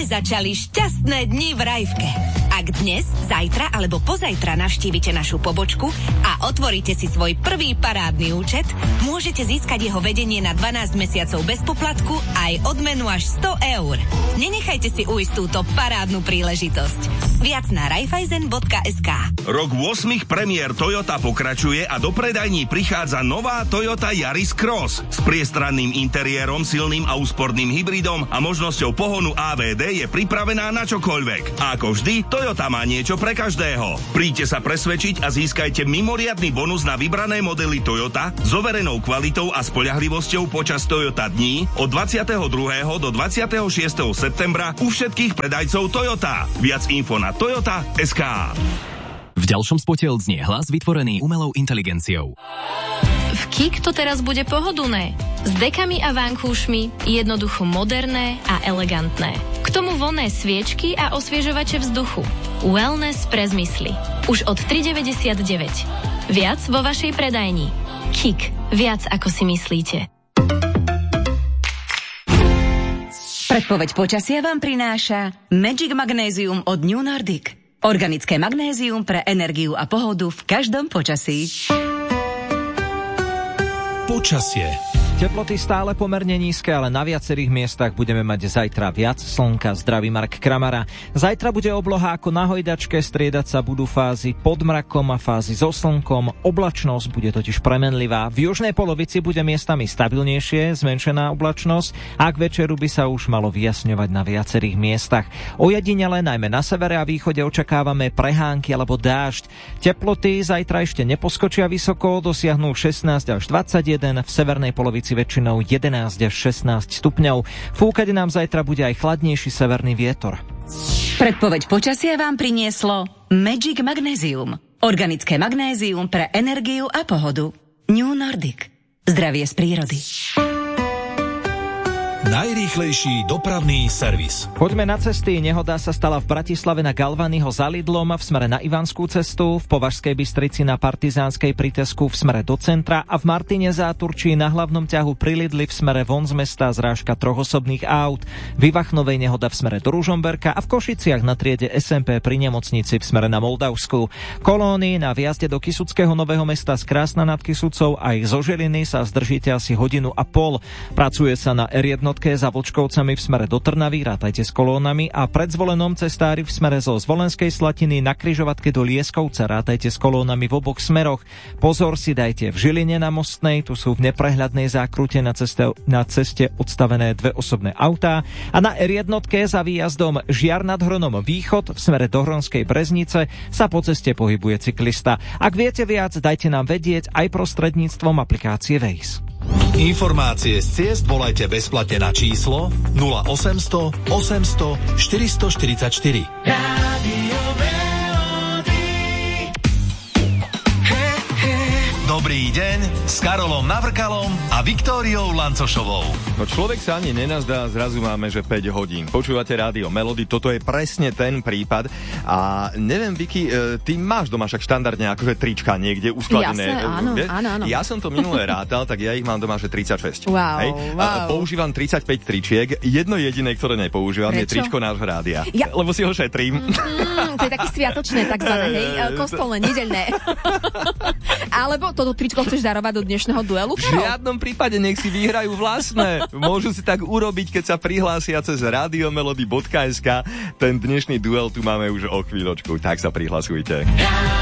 začali šťastné dni v Rajvke. Ak dnes, zajtra alebo pozajtra navštívite našu pobočku a otvoríte si svoj prvý parádny účet, môžete získať jeho vedenie na 12 mesiacov bez poplatku aj odmenu až 100 eur. Nenechajte si ujsť túto parádnu príležitosť. Viac na raiffeisen.sk. Rok 8 premiér Toyota pokračuje a do predajní prichádza nová Toyota Yaris Cross s priestranným interiérom, silným a úsporným hybridom a možnosťou pohonu AVD je pripravená na čokoľvek. A ako vždy, Toyota má niečo pre každého. Príďte sa presvedčiť a získajte mimoriadny bonus na vybrané modely Toyota s overenou kvalitou a spoľahlivosťou počas Toyota dní od 22. do 26. septembra u všetkých predajcov Toyota. Viac info na toyota.sk. V ďalšom spote odznie hlas vytvorený umelou inteligenciou. V KIK to teraz bude pohodlné. S dekami a vankúšmi, jednoducho moderné a elegantné. K tomu vonné sviečky a osviežovače vzduchu. Wellness pre zmysly. Už od 3,99. Viac vo vašej predajni. KIK. Viac ako si myslíte. Predpoveď počasia vám prináša Magic Magnézium od New Nordic. Organické magnézium pre energiu a pohodu v každom počasí. Počasie. Teploty stále pomerne nízke, ale na viacerých miestach budeme mať zajtra viac slnka. Zdraví Mark Kramara. Zajtra bude obloha ako na hojdačke, striedať sa budú fázy pod mrakom a fázy so slnkom. Oblačnosť bude totiž premenlivá. V južnej polovici bude miestami stabilnejšie, zmenšená oblačnosť a k večeru by sa už malo vyjasňovať na viacerých miestach. Ojedinele najmä na severe a východe očakávame prehánky alebo dážď. Teploty zajtra ešte neposkočia vysoko, dosiahnu 16 až 21, v severnej polovici väčšinou 11 až 16 stupňov. Fúkať nám zajtra bude aj chladnejší severný vietor. Predpoveď počasia vám prinieslo Magic Magnézium. Organické magnézium pre energiu a pohodu. New Nordic. Zdravie z prírody. Najrýchlejší dopravný servis. Poďme na cesty. Nehoda sa stala v Bratislave na Galvanyho za Lidlom v smere na Ivanskú cestu, v Považskej Bystrici na Partizánskej pri Tesku v smere do centra a v Martine Záturčí na hlavnom ťahu pri Lidli v smere von z mesta zrážka trochosobných aut. V Ivachnovej nehoda v smere do Ružomberka a v Košiciach na triede SMP pri nemocnici v smere na Moldavsku. Kolóny na vjazde do Kysuckého Nového Mesta z Krásna nad Kysucou aj zo Žiliny sa zdržíte asi hodinu a pol. Pracuje sa na R1 za Vlčkovcami v smere do Trnavy, rátajte s kolónami, a pred Zvolenom cestári v smere zo Zvolenskej Slatiny na križovatke do Lieskovca, rátajte s kolónami v oboch smeroch. Pozor si dajte v Žiline na Mostnej, tu sú v neprehľadnej zákrute na ceste odstavené dve osobné autá a na R1 za výjazdom Žiar nad Hronom Východ v smere do Hronskej Breznice sa po ceste pohybuje cyklista. Ak viete viac, dajte nám vedieť aj prostredníctvom aplikácie Waze. Informácie z ciest volajte bezplatne na číslo 0800 800 444. Dobrý deň s Karolom Navrkalom a Viktóriou Lancošovou. No človek sa ani nenazdá, zrazu máme, že 5 hodín. Počúvate Rádio Melody, toto je presne ten prípad. A neviem, Vicky, ty máš doma však štandardne akože trička niekde uskladené. Jasne, áno. Ja som to minulé rátal, tak ja ich mám doma, že 36. Wow, hej? wow. Používam 35 tričiek, jedno jediné, ktoré nepoužívam, je tričko nášho rádia. Lebo si ho šetrím. To je také sviatočné, takzvané, hej, kostolné, nedeľné. Alebo toto tričko chceš darovať do dnešného duelu? V žiadnom prípade, nech si vyhrajú vlastné. Môžu si tak urobiť, keď sa prihlásia cez radiomelody.sk. Ten dnešný duel tu máme už o chvíľočku, tak sa prihlasujte.